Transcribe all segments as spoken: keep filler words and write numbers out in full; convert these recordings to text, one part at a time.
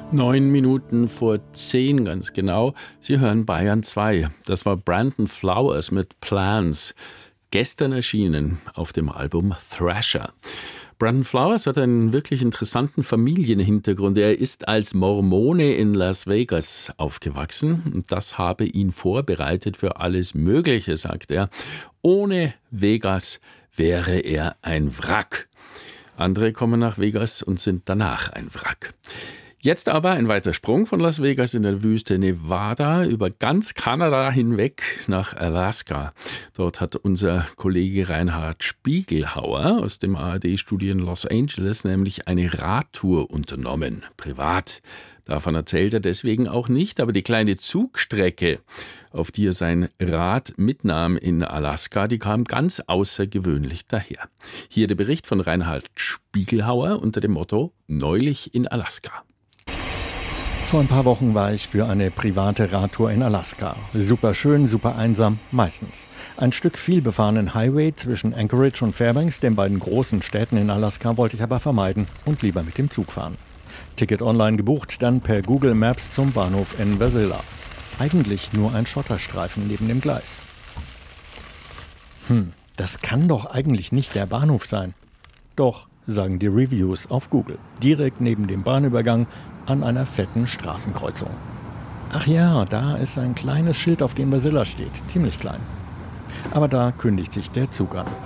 Neun Minuten vor zehn, ganz genau. Sie hören Bayern zwei. Das war Brandon Flowers mit Plans. Gestern erschienen auf dem Album Thrasher. Brandon Flowers hat einen wirklich interessanten Familienhintergrund. Er ist als Mormone in Las Vegas aufgewachsen. Und das habe ihn vorbereitet für alles Mögliche, sagt er. Ohne Vegas wäre er ein Wrack. Andere kommen nach Vegas und sind danach ein Wrack. Jetzt aber ein weiter Sprung von Las Vegas in der Wüste Nevada über ganz Kanada hinweg nach Alaska. Dort hat unser Kollege Reinhard Spiegelhauer aus dem A R D-Studio in Los Angeles nämlich eine Radtour unternommen, privat. Davon erzählt er deswegen auch nicht, aber die kleine Zugstrecke, auf die er sein Rad mitnahm in Alaska, die kam ganz außergewöhnlich daher. Hier der Bericht von Reinhard Spiegelhauer unter dem Motto Neulich in Alaska. Vor ein paar Wochen war ich für eine private Radtour in Alaska. Super schön, super einsam, meistens. Ein Stück vielbefahrenen Highway zwischen Anchorage und Fairbanks, den beiden großen Städten in Alaska, wollte ich aber vermeiden und lieber mit dem Zug fahren. Ticket online gebucht, dann per Google Maps zum Bahnhof in Wasilla. Eigentlich nur ein Schotterstreifen neben dem Gleis. Hm, das kann doch eigentlich nicht der Bahnhof sein. Doch, sagen die Reviews auf Google. Direkt neben dem Bahnübergang an einer fetten Straßenkreuzung. Ach ja, da ist ein kleines Schild, auf dem Wasilla steht. Ziemlich klein. Aber da kündigt sich der Zug an.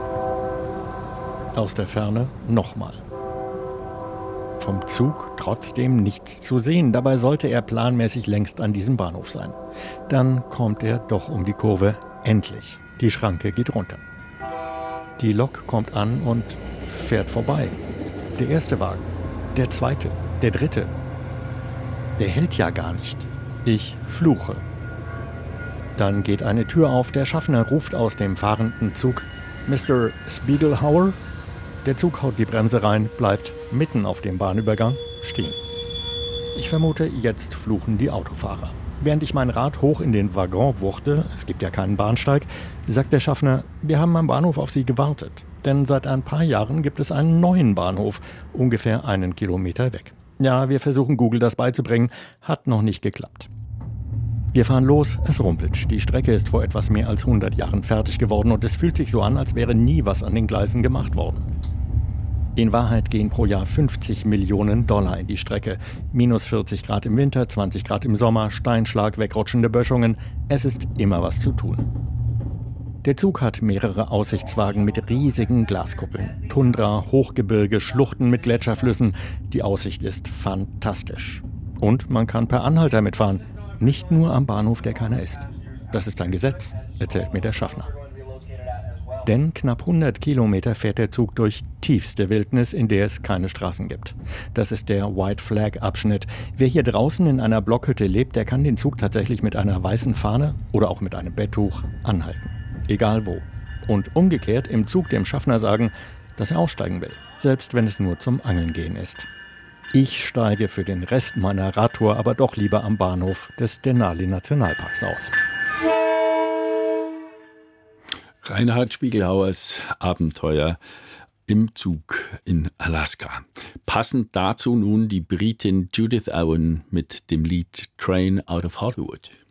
Aus der Ferne nochmal. Vom Zug trotzdem nichts zu sehen. Dabei sollte er planmäßig längst an diesem Bahnhof sein. Dann kommt er doch um die Kurve. Endlich. Die Schranke geht runter. Die Lok kommt an und fährt vorbei. Der erste Wagen. Der zweite. Der dritte. Der hält ja gar nicht. Ich fluche. Dann geht eine Tür auf. Der Schaffner ruft aus dem fahrenden Zug: Mister Spiegelhauer? Der Zug haut die Bremse rein, bleibt mitten auf dem Bahnübergang stehen. Ich vermute, jetzt fluchen die Autofahrer. Während ich mein Rad hoch in den Waggon wuchte, es gibt ja keinen Bahnsteig, sagt der Schaffner: Wir haben am Bahnhof auf Sie gewartet. Denn seit ein paar Jahren gibt es einen neuen Bahnhof, ungefähr einen Kilometer weg. Ja, wir versuchen Google das beizubringen, hat noch nicht geklappt. Wir fahren los, es rumpelt. Die Strecke ist vor etwas mehr als hundert Jahren fertig geworden und es fühlt sich so an, als wäre nie was an den Gleisen gemacht worden. In Wahrheit gehen pro Jahr fünfzig Millionen Dollar in die Strecke. Minus vierzig Grad im Winter, zwanzig Grad im Sommer, Steinschlag, wegrutschende Böschungen. Es ist immer was zu tun. Der Zug hat mehrere Aussichtswagen mit riesigen Glaskuppeln. Tundra, Hochgebirge, Schluchten mit Gletscherflüssen. Die Aussicht ist fantastisch. Und man kann per Anhalter mitfahren. Nicht nur am Bahnhof, der keiner ist. Das ist ein Gesetz, erzählt mir der Schaffner. Denn knapp hundert Kilometer fährt der Zug durch tiefste Wildnis, in der es keine Straßen gibt. Das ist der White Flag Abschnitt. Wer hier draußen in einer Blockhütte lebt, der kann den Zug tatsächlich mit einer weißen Fahne oder auch mit einem Betttuch anhalten. Egal wo. Und umgekehrt im Zug dem Schaffner sagen, dass er aussteigen will, selbst wenn es nur zum Angeln gehen ist. Ich steige für den Rest meiner Radtour aber doch lieber am Bahnhof des Denali Nationalparks aus. Reinhard Spiegelhauers Abenteuer im Zug in Alaska. Passend dazu nun die Britin Judith Owen mit dem Lied Train Out of Hollywood.